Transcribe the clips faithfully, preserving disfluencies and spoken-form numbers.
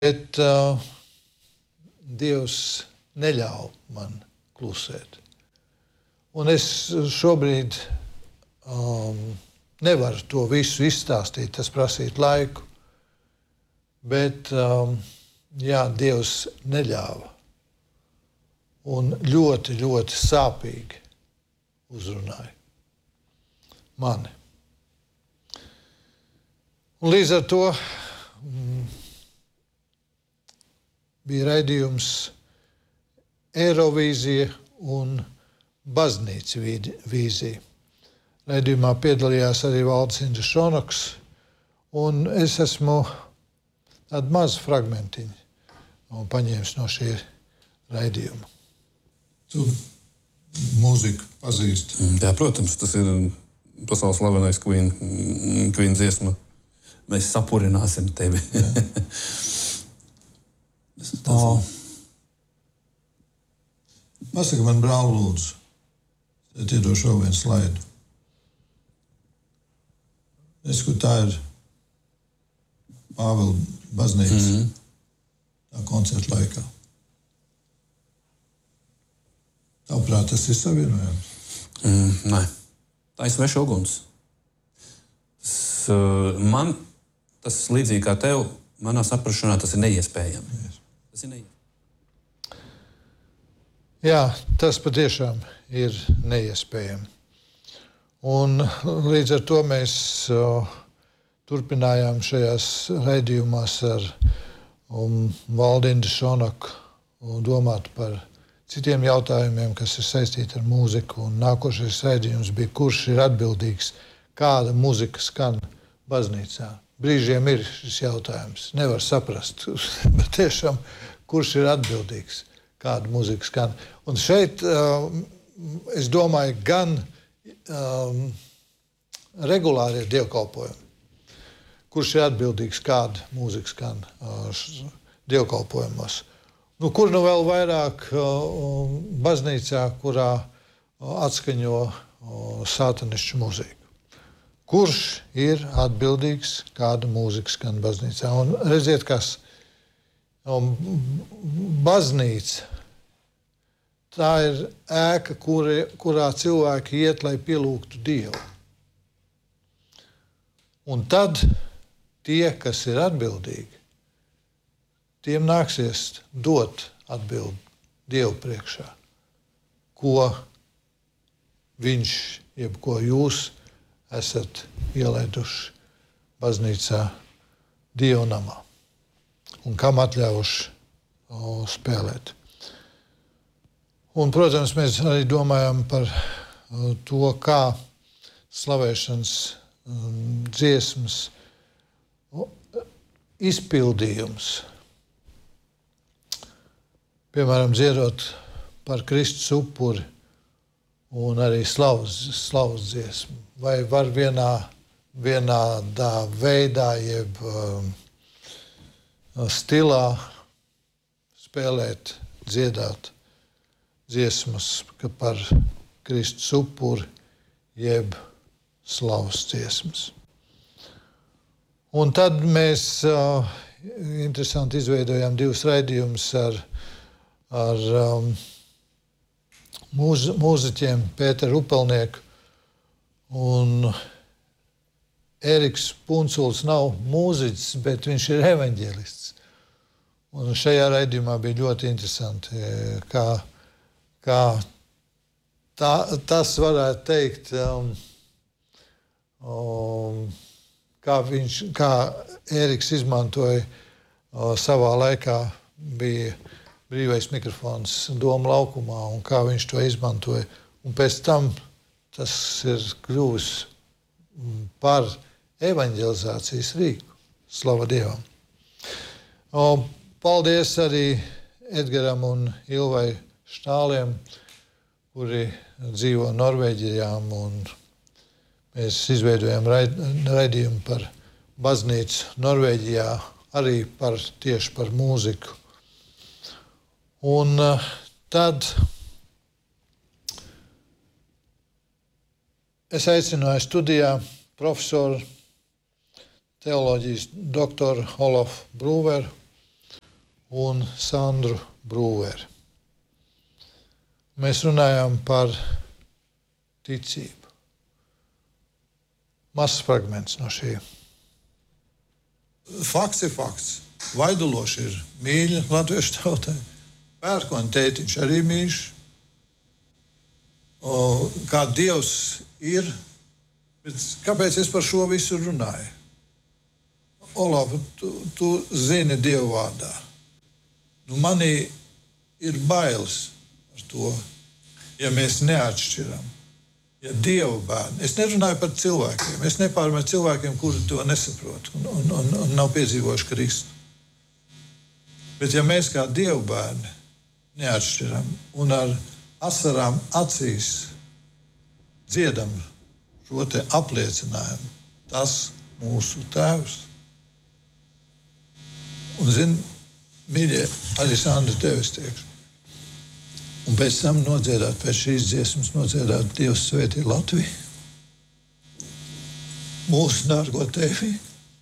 Bet uh, Dievs neļauj man klusēt. Un es šobrīd um, nevaru to visu izstāstīt, tas prasītu laiku. Bet um, jā, Dievs neļāva. Un ļoti, ļoti sāpīgi uzrunāja mani. Un līdz ar to mm, bija raidījums Eirovīzija un baznīca vīzija. Raidījumā piedalījās arī Valdis Indra Šonoks, un es esmu tādu mazu fragmentiņu paņēmis no šī raidījuma. Tu mūziku pazīsti? Jā, protams, tas ir pasaules slavenais Queen, Queen dziesma. Mēs sapurināsim tevi. Oh. Pasaka man, brāl, lūdzu. Tad iedošu vēl vienu slaidu. Es, kur tā ir Pāvila baznīca, mm-hmm. tā koncerta laikā. Tavuprāt, tas ir savienojams? Mm, nē, tā ir sveša uguns. Tas, uh, man tas līdzīgi kā tev, manā saprašanā tas ir neiespējami. Yes. Tas ir neiespējami. Jā, tas patiešām ir neiespējami. Un līdz ar to mēs uh, turpinājām šajās raidījumās ar um, Valdi Indru Šonoku un domāt par citiem jautājumiem, kas ir saistīti ar mūziku. Un nākošais raidījums bija, kurš ir atbildīgs, kāda muzika skan baznīcā. Brīžiem ir šis jautājums. Nevar saprast, bet tiešām, kurš ir atbildīgs, kāda muzika skan. Un šeit, uh, es domāju, gan um, regulārie dievkalpojumi, kurš ir atbildīgs, kāda mūzika skan uh, dievkalpojumos. Nu, kur nu vēl vairāk uh, baznīcā, kurā uh, atskaņo uh, sātanišķu mūziku. Kurš ir atbildīgs, kāda mūzika skan baznīcā? Un redziet, kas um, baznīca, tā ir ēka, kuri, kurā cilvēki iet, lai pielūgtu Dievu. Un tad tie, kas ir atbildīgi, tiem nāksies dot atbildi Dievu priekšā, ko viņš, jeb ko jūs esat ielaiduši baznīcā Dieva namā un kam atļaujuši o, spēlēt. Un, protams, mēs arī domājam par o, to, kā slavēšanas um, dziesmas o, izpildījums, piemēram, dziedot par Kristus upuri un arī slavas, slavas dziesmu. Vai var vienā, vienādā veidā, jeb um, stilā spēlēt, dziedāt dziesmas par Kristus upuri, jeb slavas dziesmas. Un tad mēs uh, interesanti izveidojām divus raidījumus ar ar um, mūz, mūziķiem Pēteru Upelnieku un Ēriks Punculs nav mūziķis, bet viņš ir evaņģēlists. Un šajā raidījumā bija ļoti interesanti, kā, kā tā, tas varētu teikt, um, um, kā, viņš, kā Ēriks izmantoja uh, savā laikā, bija brīvais mikrofons Doma laukumā un kā viņš to izmantoja. Un pēc tam tas ir kļuvis par evaņģelizācijas rīku. Slava Dievam. O, paldies arī Edgaram un Ilvai Štāliem, kuri dzīvo Norvēģijā, un mēs izveidojam raidījumu par baznīcu Norvēģijā, arī par, tieši par mūziku. Un uh, tad es aicināju studijā profesoru teoloģijas doktoru Olofu Brūveru, un Sandru Brūveri. Mēs runājām par ticību. Mazs fragments no šī. Fakts ir fakts. Vaiduloši ir mīļa latviešu tautai. Pērkona tētiņš arī mīļš. O, kā Dievs ir. Bet kāpēc es par šo visu runāju? Olaf, tu, tu zini Dievu vārdā. Nu, manī ir bailes par to, ja mēs neatšķiram. Ja Dieva bērni, es nerunāju par cilvēkiem, es nepārmetu cilvēkiem, kuri to nesaprot un, un, un, un nav piedzīvojuši Kristu. Bet ja mēs kā Dieva bērni neatšķiram un ar asarām acīs dziedam šo te apliecinājumu, tas mūsu tēvs. Un zin, mīļie, arī Sandra tevis tiekšu. Un pēc tam nodziedāt, pēc šīs dziesmas nodziedāt Dievs svētī Latviju, mūsu dārgo tevi,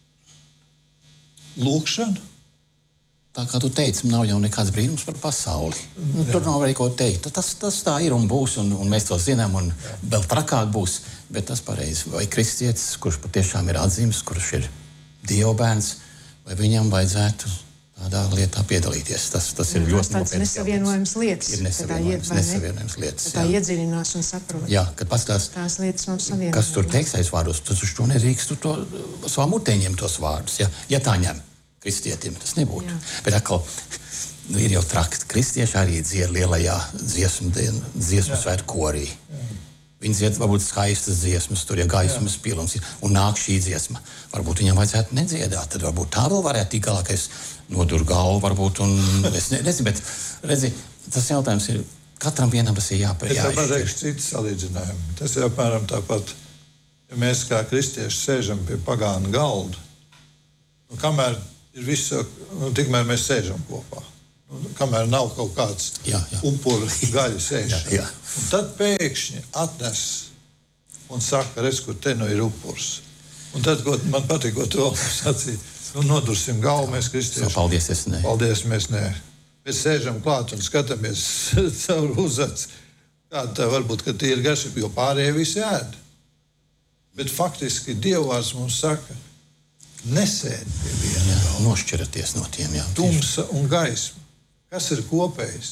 lūkšanu. Tā kā tu teici, nav jau nekāds brīnums par pasauli. Nu, tur nav arī ko teikt. Tas, tas tā ir un būs, un, un mēs to zinām, un vēl trakāk būs. Bet tas pareizi. Vai kristietis, kurš patiešām ir atzīmes, kurš ir Dieva bērns, vai viņam vajadzētu tādā lietā piedalīties. Tas, tas ir ļoti nopietns jautājums. Nesavienojams lietas. Ir nesavienojams, nesavienojams lietas. Tā iedzīvinās un saprot. Jā, kad pastāst, tās lietas mums savienojams. Kas tur teiks aiz vārdos, tas uz to nedrīkst to savā mutē ņemt tos vārdus. Ja, ja tā ņem kristietim, tas nebūtu. Jā. Bet atkal, nu, ir jau traki. Kristieši arī dzied lielajā dziesmu, dziesmu svētu korī. Jā. Viņi dzied varbūt skaistas dziesmas, tur ir gaismas pilns, un nāk šī dziesma. Varbūt viņam vajadzētu nedziedāt, tad varbūt tā vēl varētu tik galā, ka es noduru galvu, varbūt, un es ne, nezinu, bet, redzi, tas jautājums ir, katram vienam tas ir jāpēc. Es tāpat reikšu citu salīdzinājumu. Tas ir apmēram tāpat, ja mēs kā kristieši sēžam pie pagāna galda, un kamēr ir viss, un tikmēr mēs sēžam kopā. Un kamēr nav kaut kāds jā, jā. upuru gaļu sēšana. jā, jā. Un tad pēkšņi atnes un saka, redz, kur te nu ir upurs. Un tad, ko man patīk, ko tu vēl sacīji, nu nodursim galvu mēs kristieši. So, paldies, es ne. Paldies, mēs ne. Mēs sēžam klāt un skatāmies caur uzac. Kāda tā varbūt, ka tie ir garši, jo pārējie visi ēd. Bet faktiski Dievvārds mums saka, nesēd pie viena galva. Nošķiraties no tiem, jā. Tumsa un gaisma. Kas ir kopējs?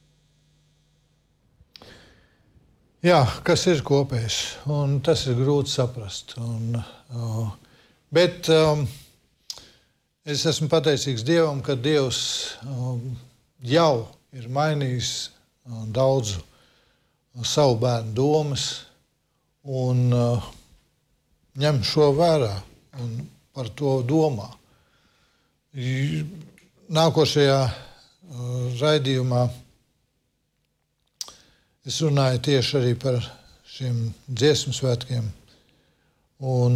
Jā, kas ir kopējs, un tas ir grūti saprast. Un, uh, bet um, es esmu pateicīgs Dievam, ka Dievs um, jau ir mainījis uh, daudzu uh, savu bērnu domas un uh, ņem šo vērā un par to domā. Nākošajā raidījumā es runāju tieši arī par šiem dziesmu svētkiem un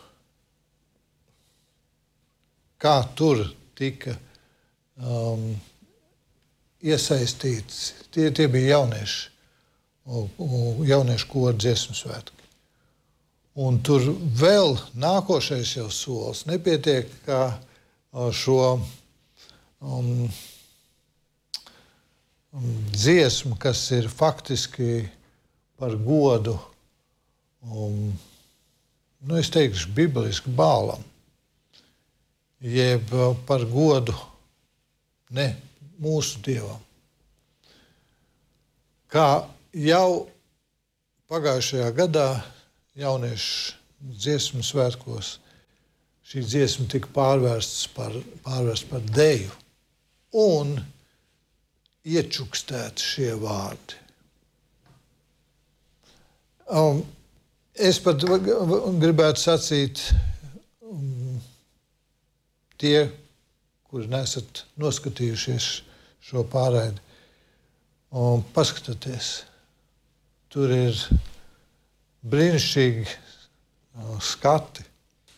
kā tur tika um, iesaistīts. Tie, tie bija jaunieši, jauniešu koru dziesmu svētki. Un tur vēl nākošais jau solis nepietiek, kā šo um, dziesmu, kas ir faktiski par godu, um, nu es teikšu, bibliski Bālam, jeb par godu ne mūsu Dievam. Kā jau pagājušajā gadā jauniešu dziesmu svētkos šī dziesma tika pārvērsta par, pārvērsta par deju un iečukstēti šie vārdi. Um, es pat gribētu sacīt, um, tie, kuri nesat noskatījušies šo pārraidi, um, paskatieties. Tur ir brīnišķīgi uh, skati,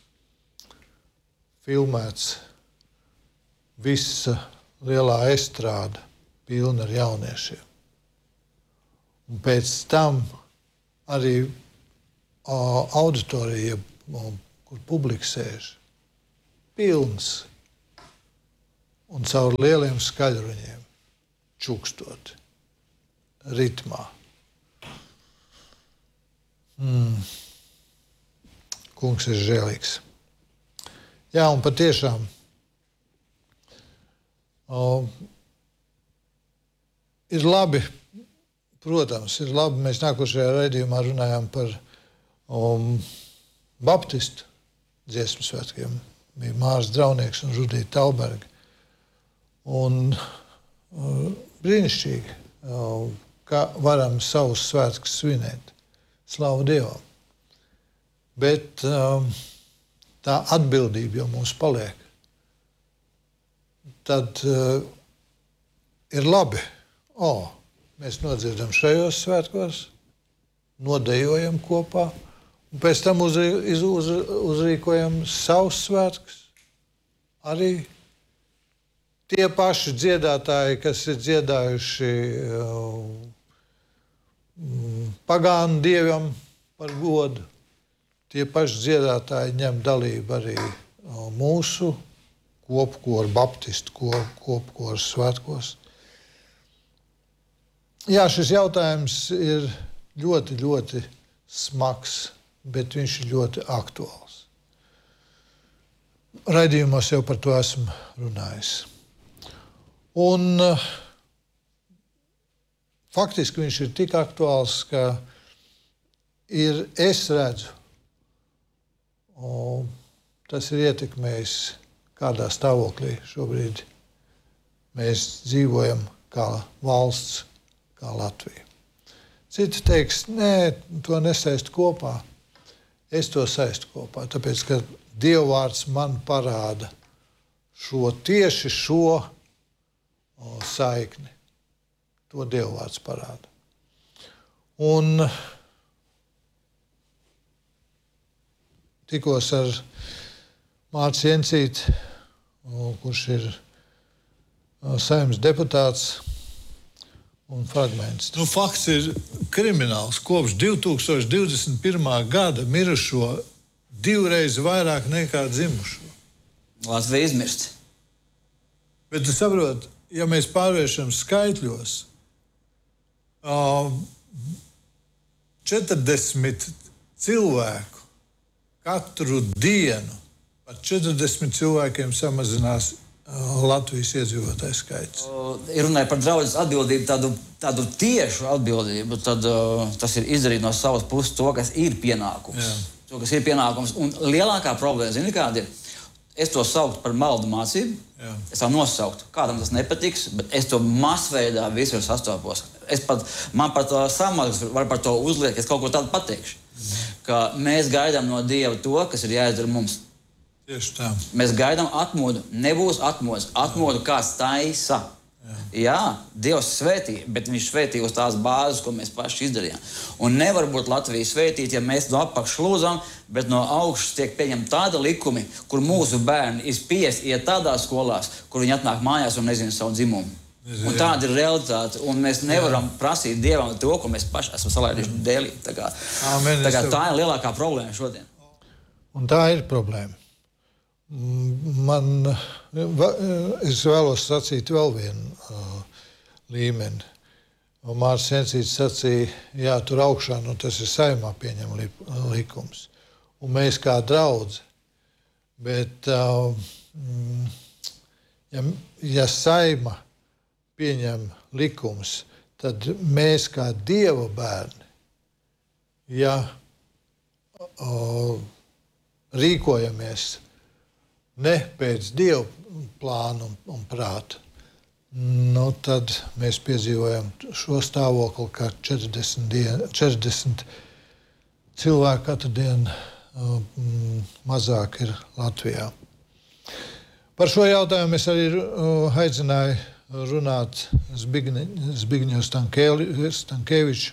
filmēts visa lielā estrāda, pilna ar jauniešiem. Un pēc tam arī uh, auditorija, uh, kur publika sēž, pilns un caur lieliem skaļruņiem čukstot ritmā. Mm. Kungs ir žēlīgs. Jā, un patiešām o, ir labi, protams, ir labi, mēs nākošajā raidījumā runājām par um, baptistu dziesmu svētkiem. Bija Mārs Draunieks un Žudīta Talberga. Un uh, brīnišķīgi, uh, ka varam savus svētkus svinēt. Slavu Dievam. Bet um, tā atbildība jau mums paliek. Tad uh, ir labi. O, mēs nodzirdam šajos svētkos, nodejojam kopā, un pēc tam uz, uz, uz, uzrīkojam savus svētkus. Arī tie paši dziedātāji, kas ir dziedājuši uh, pagānu dievam par godu, tie paši dziedātāji ņem dalību arī uh, mūsu kopkoru, baptistu kop, kopkoru svētkos. Jā, šis jautājums ir ļoti, ļoti smags, bet viņš ir ļoti aktuāls. Raidījumos jau par to esmu runājis. Un uh, faktiski viņš ir tik aktuāls, ka ir, es redzu, un tas ir ietekmējis, kādā stāvoklī šobrīd mēs dzīvojam kā valsts, kā Latvija. Citi teiks, nē, to nesaist kopā. Es to saistu kopā, tāpēc, ka Dievvvārds man parāda šo, tieši šo o, saikni. To Dievvvārds parāda. Un tikos ar Mārtu Jencīti, kurš ir Saeimas deputāts, un fragments. Nu, fakts ir krimināls. Kopš divi tūkstoši divdesmit pirmā gada mirušo divreiz vairāk nekā dzimušo. Latvija izmirst. Bet tu saproti, ja mēs pārvēršam skaitļos, četrdesmit cilvēku katru dienu par četrdesmit cilvēkiem samazinās Latvijas iedzīvotāju skaits. Ja runāja par draudzes atbildību, tādu, tādu tiešu atbildību, tad uh, tas ir izdarīt no savas puses to, kas ir pienākums. Jā. To, kas ir pienākums. Un lielākā problēma, zini, kāda ir? Es to sauktu par maldu mācību. Jā. Es tā nosauktu. Kādam tas nepatiks, bet es to masveidā visur sastopos. Es pat, man pat uh, samaks var par to uzliekt, es kaut ko tādu pateikšu. Mm. Ka mēs gaidām no Dieva to, kas ir jāizdara mums. Tieši tā. Mēs gaidām atmodu. Nebūs atmodas. Atmodu kāds taisa. Jā. Jā, Dievs svētī, bet viņš svētī uz tās bāzes, ko mēs paši izdarījām. Un nevar būt Latvija svētīt, ja mēs no apakšas lūdzam, bet no augšas tiek pieņemta tāda likumi, kur mūsu bērni ir spiest iet tādās skolās, kur viņi atnāk mājās un nezina savu dzimumu. Un tāda ir realitāte. Un mēs nevaram Jā. prasīt Dievam to, ko mēs paši esam salaiduši dēlī. Tā kā, Amen, tā, kā tā ir lielākā problēma šodien. Un tā ir problēma. Man, es vēlos sacīt vēl vienu uh, līmeni. Mārts Jencītis sacīja, jā, tur augšā, nu tas ir Saeimā pieņem li, likums. Un mēs kā draudze. Bet, uh, ja, ja Saeima pieņem likums, tad mēs kā Dieva bērni, ja uh, rīkojamies ne pēc Dieva plāna un, un prāta, nu, tad mēs piedzīvojam šo stāvokli, ka četrdesmit, dien, četrdesmit cilvēku katru dienu uh, mazāk ir Latvijā. Par šo jautājumu es arī uh, aicināju runāt Zbigņevu Stankēviču,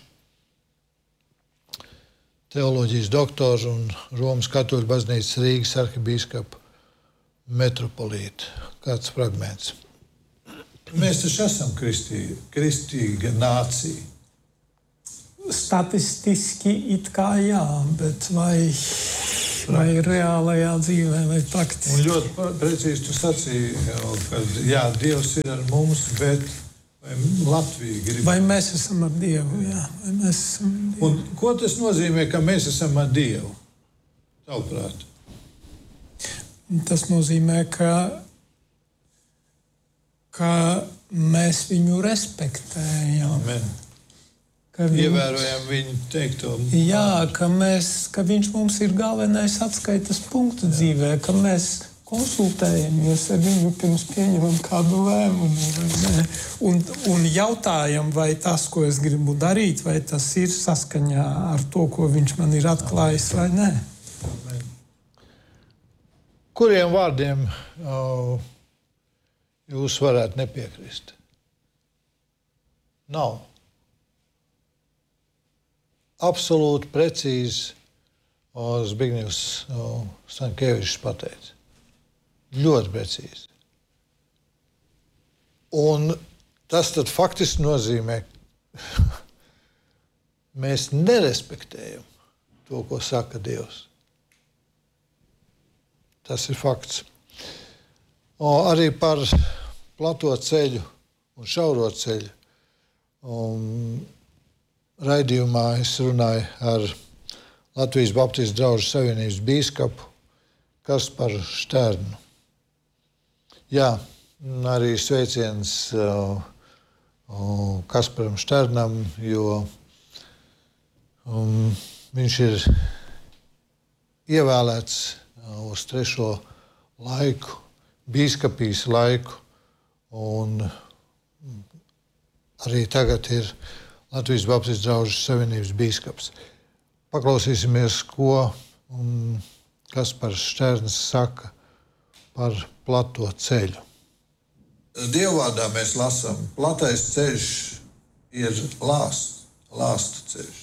teoloģijas doktoru un Romas katoļu baznīcas Rīgas arhibīskapu metropolītu. Kāds fragments. Mēs taču esam kristīga, kristīga nācija. Statistiski it kā jā, bet vai vai reālajā dzīvē, vai praktiski. Un ļoti pa- precīzi tu sacīji, jau, ka jā, Dievs ir ar mums, bet vai Latvija grib? Vai mēs esam ar Dievu? Jā, vai mēs esam ar Dievu? Un ko tas nozīmē, ka mēs esam ar Dievu? Tavuprāt. Tas nozīmē, ka, ka mēs viņu respektējam. Amen. Ka viņš, Ievērojam viņu teikto. jā, ka, mēs, ka viņš mums ir galvenais atskaites punktu dzīvē, ka mēs konsultējamies ar viņu pirms pieņemam kādu lēmumu. vai ne? Un, un jautājam, vai tas, ko es gribu darīt, vai tas ir saskaņā ar to, ko viņš man ir atklājis, vai nē. Kuriem vārdiem uh, jūs varētu nepiekrist? Nav. Absolūti precīzi uh, Zbigņevs uh, Stankievičs pateica. Ļoti precīzi. Un tas tad faktiski nozīmē, mēs nerespektējam to, ko saka Dievs. Tas ir fakts. O, arī par plato ceļu un šauro ceļu. Um, raidījumā es runāju ar Latvijas Baptistu draugu savienības bīskapu Kasparu Štērnu. Jā, arī sveiciens uh, uh, Kasparam Štērnam, jo um, viņš ir ievēlēts uz trešo laiku, bīskapijas laiku, un arī tagad ir Latvijas Baptistu draugu savienības bīskaps. Paklausīsimies, ko Kaspars Štērns saka par plato ceļu. Dievvārdā mēs lasām, platais ceļš ir lāst, lāstu ceļš.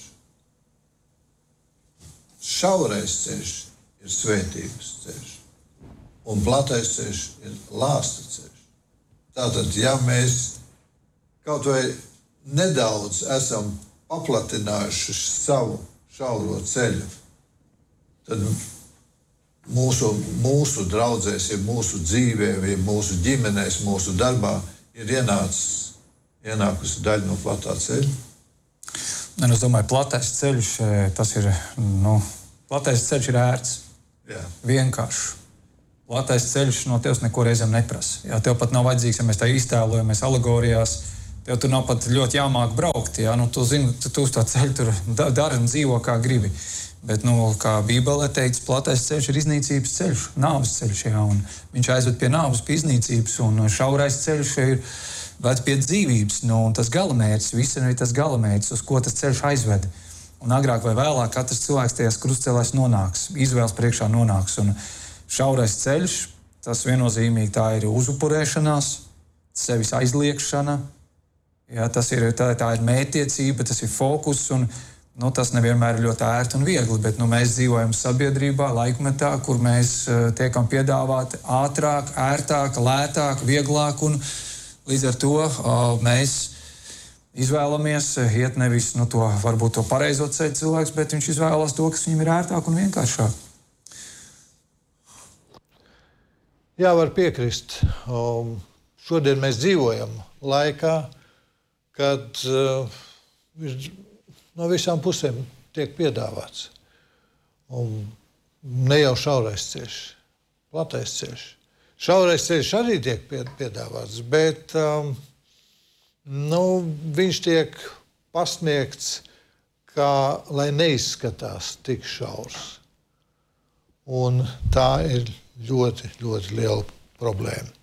Šaurais ceļš ir svētības ceļš, un platais ceļš ir lāsta ceļš. Tātad, ja mēs kaut vai nedaudz esam paplatinājuši savu šauro ceļu, tad mūsu, mūsu draudzēs, ja mūsu dzīvē, ja mūsu ģimenēs, mūsu darbā ir ienācis, ienākusi daļa no platā ceļa. Ne, es domāju, platais ceļš, tas ir, nu, platais ceļš ir ērts. Jā. Vienkārši. Platais ceļš no tevis neko reizēm neprasa. Jā, tev pat nav vajadzīgs, ja mēs tā iztēlojamies alegorijās, tev tur nav pat ļoti jāmāk braukt. Jā, nu, tu zini, tu, tu uz tā ceļu tur dari un dzīvo kā gribi. Bet, nu, kā Bībelē teikts, platais ceļš ir iznīcības ceļš, nāves ceļš, jā, un viņš aizved pie nāves, pie iznīcības, un šaurais ceļš ir ved pie dzīvības, nu, un tas galamērķis, viss ir arī tas galamērķis, uz ko tas ceļš aizved. Un agrāk vai vēlāk katrs cilvēks tajās krustcelēs nonāks, izvēles priekšā nonāks, un šaurais ceļš, tas viennozīmīgi tā ir uzupurēšanās, sevis aizliekšana, jā, tas ir, tā, tā ir mērķtiecība, tas ir fokus, un nu, tas nevienmēr ir ļoti ērti un viegli, bet nu, mēs dzīvojam sabiedrībā, laikmetā, kur mēs uh, tiekam piedāvāti ātrāk, ērtāk, lētāk, vieglāk, un līdz ar to uh, mēs izvēlamies iet nevis nu, to, varbūt to pareizo ceļu cilvēks, bet viņš izvēlas to, kas viņam ir ērtāk un vienkāršāk. Jā, var piekrist. Um, šodien mēs dzīvojam laikā, kad uh, ir no visām pusēm tiek piedāvāts. Un ne jau šaurais ceļš, platais ceļš. Šaurais ceļš arī tiek piedāvāts, bet um, nu, viņš tiek pasniegts, kā, lai neizskatās tik šaurs. Un tā ir ļoti, ļoti liela problēma.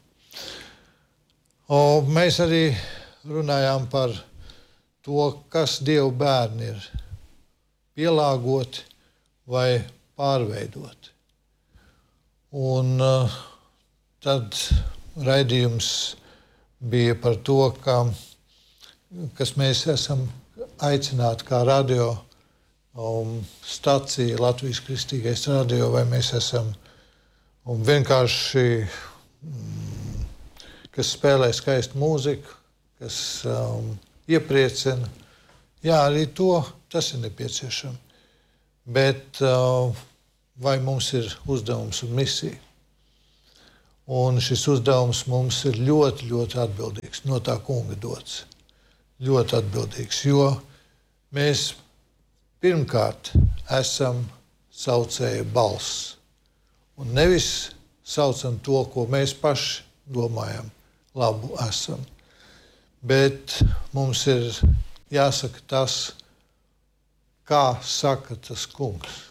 Un mēs arī runājām par to, kas Dieva bērni ir pielāgoti vai pārveidoti. Un uh, tad raidījums bija par to, ka, kas mēs esam aicināti kā radio um, stacija, Latvijas Kristīgais radio, vai mēs esam um, vienkārši, um, kas spēlē skaistu mūziku, kas um, iepriecina. Jā, arī to tas ir nepieciešams. Bet uh, vai mums ir uzdevums un misija. Un šis uzdevums mums ir ļoti, ļoti atbildīgs, no tā kunga dots. Ļoti atbildīgs, jo mēs pirmkārt esam saucēja balss. Un nevis saucam to, ko mēs paši domājam, labu esam. Bet mums ir jāsaka tas, kā saka tas kungs.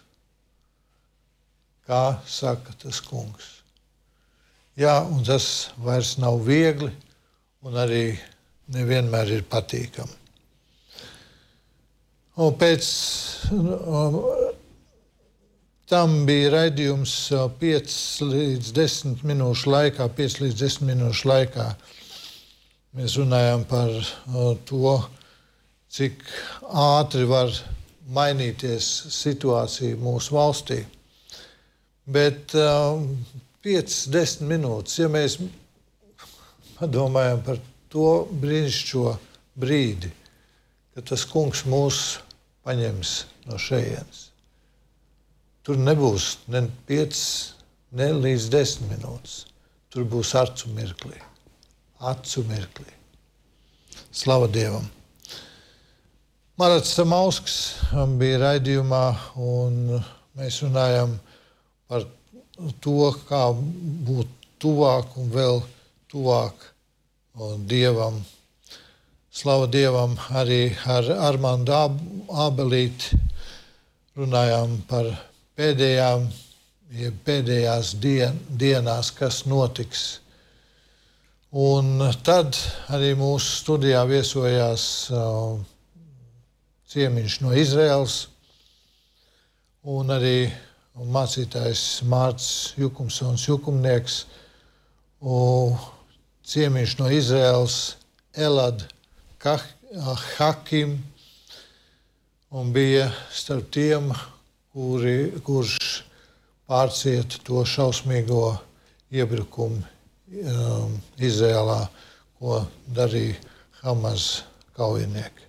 Kā saka tas kungs. Jā, un tas vairs nav viegli, un arī nevienmēr ir patīkami. Un pēc um, tam bija raidījums piecas līdz desmit minūšu laikā, piecas līdz desmit minūšu laikā. Mēs runājam par uh, to, cik ātri var mainīties situācija mūsu valstī. Bet uh, piecas, desmit minūtes, ja mēs padomājam par to brīnišķo brīdi, kad tas kungs mūs paņems no šejienes. Tur nebūs ne piecas, ne līdz desmit minūtes. Tur būs acu mirklī. Acu mirklī. Slava Dievam. Marats Samausks bija raidījumā, un mēs runājam par to, kā būt tuvāk un vēl tuvāk Dievam. Slava Dievam, arī ar Armandu Ābelīti runājām par pēdējām, ja pēdējās dien, dienās, kas notiks. Un tad arī mūsu studijā viesojās uh, ciemiņš no Izraels un arī mācītājs Mārcis Jukumsons Jukumnieks, un ciemiņš no Izraels Elad Hakim, un bija starp tiem, kuri, kurš pārcieta to šausmīgo iebrukumu um, Izrēlā, ko darīja Hamas kaujinieki.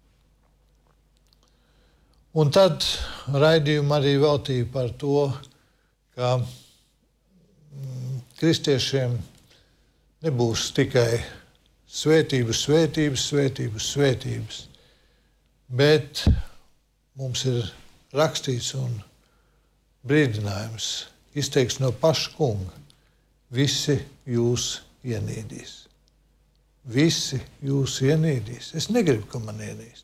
Un tad raidījumu arī veltīja par to, ka mm, kristiešiem nebūs tikai svētības, svētības, svētības, svētības, bet mums ir rakstīts un brīdinājums, izteikts no paša kunga. Visi jūs ienīdīs. Visi jūs ienīdīs. Es negribu, ka man ienīst.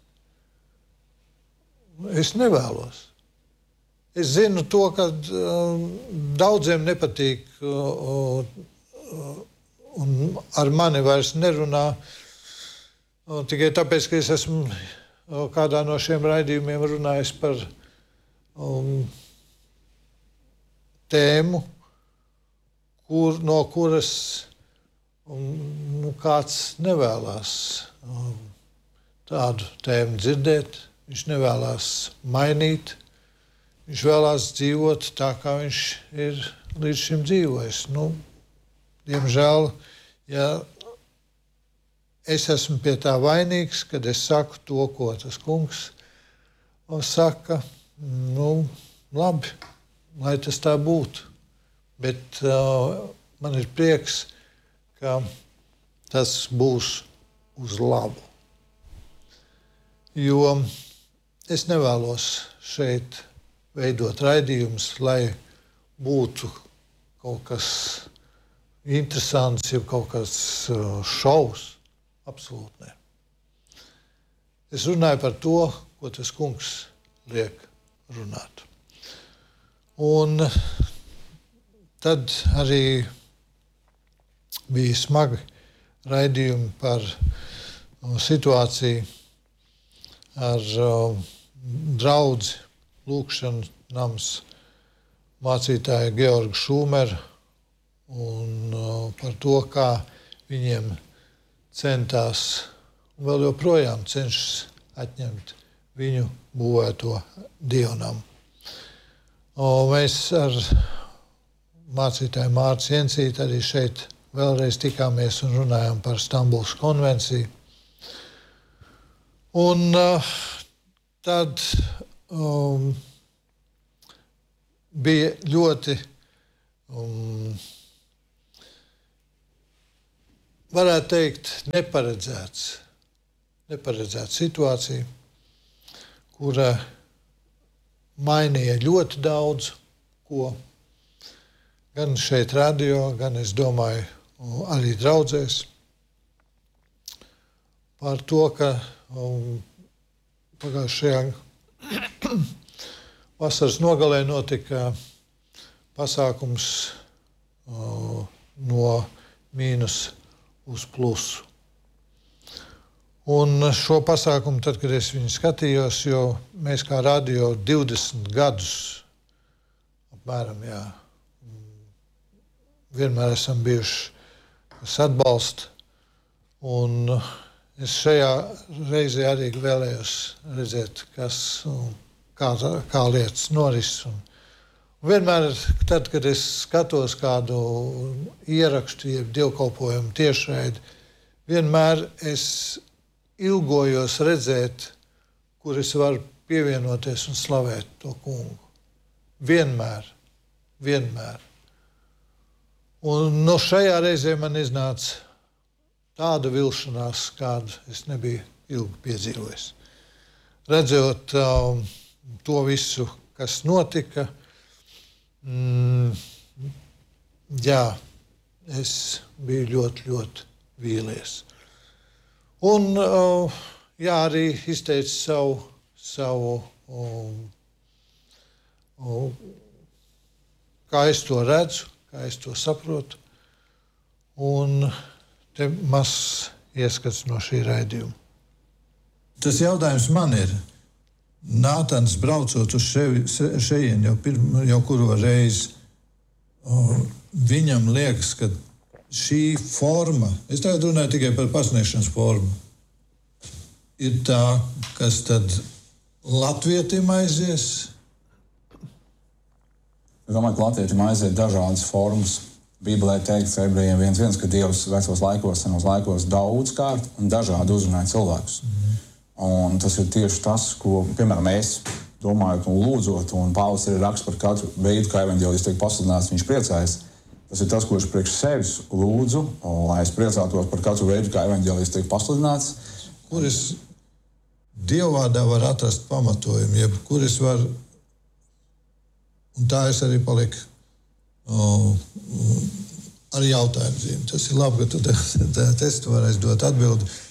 Es nevēlos. Es zinu to, ka uh, daudziem nepatīk uh, uh, un ar mani vairs nerunā uh, tikai tāpēc, ka es esmu uh, kādā no šiem raidījumiem runājis par um, tēmu, kur, no kuras um, nu, kāds nevēlas um, tādu tēmu dzirdēt. Viņš nevēlas mainīt, viņš vēlās dzīvot tā, kā viņš ir līdz šim dzīvojis. Nu, diemžēl, ja es esmu pie tā vainīgs, kad es saku to, ko tas kungs saka, nu, labi, lai tas tā būtu. Bet uh, man ir prieks, ka tas būs uz labu. Jo es nevēlos šeit veidot raidījumus, lai būtu kaut kas interesants, jau kaut kas šovs. Absolūti ne. Es runāju par to, ko tas kungs liek runāt. Un tad arī bija smagi raidījumi par situāciju ar uh, draudzi lūkšanu nams mācītāju Georgu Šūmeru un uh, par to, kā viņiem centās un vēl joprojām cenšas atņemt viņu būvēto dievnamu. Un mēs ar mācītāju Mārci Jensīti arī šeit vēlreiz tikāmies un runājām par Stambulas konvenciju. Un uh, tad um, bija ļoti, um, varētu teikt, neparedzēts, neparedzēta situācija, kura mainīja ļoti daudz ko. Gan šeit radio, gan es domāju, arī draudzēs. Par to, ka um, pagājušajā vasaras nogalē notika pasākums uh, no mīnus uz plusu. Un šo pasākumu, tad, kad es viņu skatījos, jo mēs kā radio divdesmit gadus apmēram, jā, vienmēr esam bijuši, kas atbalsta. Un es šajā reizē arī vēlējos redzēt, kas, kā, kā lietas noris. Un vienmēr, tad, kad es skatos kādu ierakstu, jeb dievkalpojumu tiešraidi, vienmēr es ilgojos redzēt, kur es varu pievienoties un slavēt to kungu. Vienmēr, vienmēr. Un no šajā reizē man iznāca tāda vilšanās, kādu es nebiju ilgi piedzīvojis. Redzot um, to visu, kas notika, mm, jā, es biju ļoti, ļoti vīlies. Un uh, jā, arī izteica savu, savu um, um, kā es to redzu, kā es to saprotu. Un te mazs ieskats no šī raidījuma. Tas jautājums man ir, Nātans braucot uz šejien jau, pirma, jau kuru reizi, viņam liekas, ka šī forma, es tagad runāju tikai par pasniegšanas formu, ir tā, kas tad latvietim aizies? Es domāju, ka latvietim aiziet dažādas formas. Bībelē teikts ebrejiem viens viens, ka Dievs vecos laikos, senos laikos daudzkārt un dažādi uzrunāja cilvēkus. Mm. Un tas ir tieši tas, ko, piemēram, mēs domājot un lūdzot, un Pāvils arī raksta par katru veidu, kā evaņģēlijs tiek pasludināts, viņš priecājas. Tas ir tas, ko es priekš sevis lūdzu, lai es priecātos par katru veidu, kā evaņģēlijs tiek pasludināts. Kur es Dievvārdā var atrast pamatojumu, jeb kur es varu, un tā es arī paliku ar jautājumu zīmi. Tas ir labi, ka tu testu varēsi dot atbildi.